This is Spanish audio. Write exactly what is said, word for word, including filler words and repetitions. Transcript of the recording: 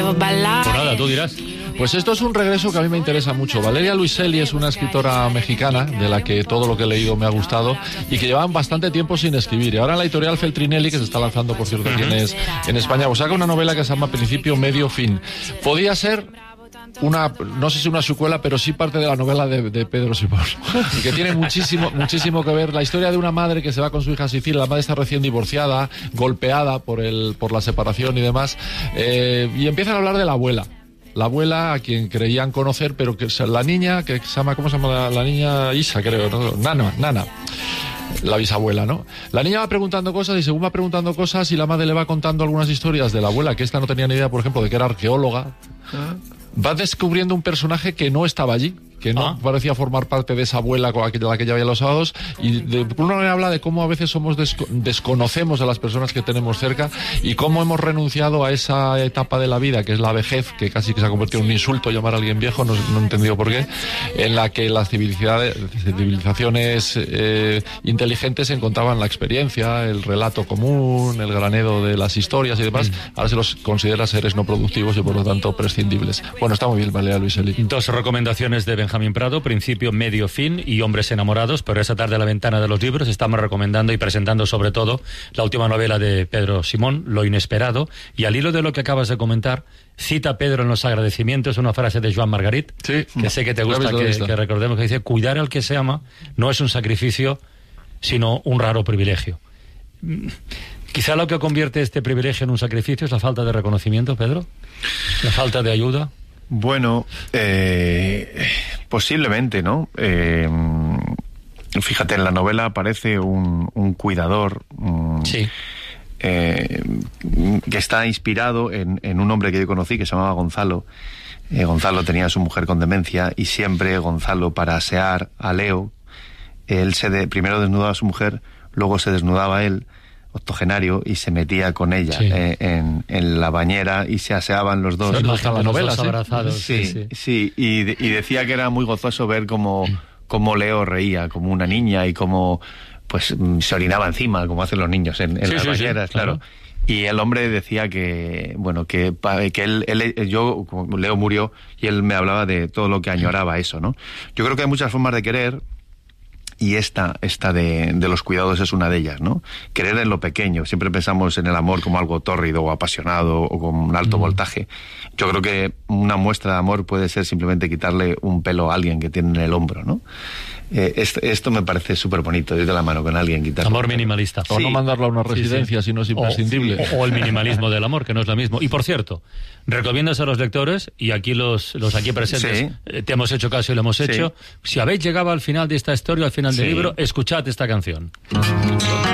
bailar. Pues nada, tú dirás. Pues esto es un regreso que a mí me interesa mucho. Valeria Luiselli es una escritora mexicana de la que todo lo que he leído me ha gustado y que llevaban bastante tiempo sin escribir. Y ahora en la editorial Feltrinelli, que se está lanzando, por cierto, aquí en, es, en España, pues saca una novela que se llama Principio, Medio, Fin. Podía ser una, no sé si una secuela, pero sí parte de la novela de, de Pedro Simón, y que tiene muchísimo, muchísimo que ver. La historia de una madre que se va con su hija a Sicilia. La madre está recién divorciada, golpeada por el, por la separación y demás, eh, y empiezan a hablar de la abuela. La abuela, a quien creían conocer, pero que la niña, que se llama, ¿cómo se llama la, la niña? Isa, creo, ¿no? Nana, Nana. La bisabuela, ¿no? La niña va preguntando cosas y según va preguntando cosas y la madre le va contando algunas historias de la abuela, que esta no tenía ni idea, por ejemplo, de que era arqueóloga, va descubriendo un personaje que no estaba allí, que no ah. parecía formar parte de esa abuela con la que, la que ya veía los sábados, y de por una manera habla de cómo a veces somos desco desconocemos a las personas que tenemos cerca y cómo hemos renunciado a esa etapa de la vida que es la vejez, que casi que se ha convertido en un insulto llamar a alguien viejo, no, no he entendido por qué, en la que las civilizaciones eh, inteligentes encontraban la experiencia, el relato común, el granero de las historias y demás. Mm. Ahora se los considera seres no productivos y por lo tanto prescindibles. Bueno, está muy bien, Valeria Luiselli. Dos recomendaciones de Benjamín Prado: Principio, Medio, Fin y Hombres enamorados. Pero esta tarde a la ventana de los libros estamos recomendando y presentando sobre todo la última novela de Pedro Simón, Lo inesperado. Y al hilo de lo que acabas de comentar, cita Pedro en los agradecimientos una frase de Joan Margarit, sí, que sé que te gusta que, que recordemos, que dice: cuidar al que se ama no es un sacrificio, sino un raro privilegio. Quizá lo que convierte este privilegio en un sacrificio es la falta de reconocimiento, Pedro, la falta de ayuda. Bueno, eh, posiblemente, ¿no? Eh, fíjate, en la novela aparece un, un cuidador um, sí. eh, que está inspirado en, en un hombre que yo conocí que se llamaba Gonzalo. Eh, Gonzalo tenía a su mujer con demencia y siempre Gonzalo, para asear a Leo, él se de, primero desnudaba a su mujer, luego se desnudaba él, octogenario, y se metía con ella sí. eh, en, en la bañera y se aseaban los dos. No está la novela, ¿sí? Abrazados, sí, sí, sí. sí. Y, de, y decía que era muy gozoso ver cómo, cómo Leo reía como una niña y cómo pues se orinaba encima, como hacen los niños en, en sí, las sí, bañeras, sí, claro. claro. Y el hombre decía que, bueno, que, que él, él, yo, como Leo murió, y él me hablaba de todo lo que añoraba eso, ¿no? Yo creo que hay muchas formas de querer, y esta, esta de, de los cuidados es una de ellas, ¿no? Querer en lo pequeño. Siempre pensamos en el amor como algo tórrido o apasionado o con un alto mm. voltaje. Yo creo que una muestra de amor puede ser simplemente quitarle un pelo a alguien que tiene en el hombro, ¿no? Eh, esto, esto me parece súper bonito, ir de la mano con alguien, quitarle. Amor minimalista. O sí. no mandarlo a una residencia, sí, sí. si no es imprescindible. O, o el minimalismo del amor, que no es lo mismo. Y por cierto, recomiendas a los lectores, y aquí los, los aquí presentes sí. eh, te hemos hecho caso y lo hemos hecho, sí. si habéis llegado al final de esta historia, al final sí. del libro, escuchad esta canción.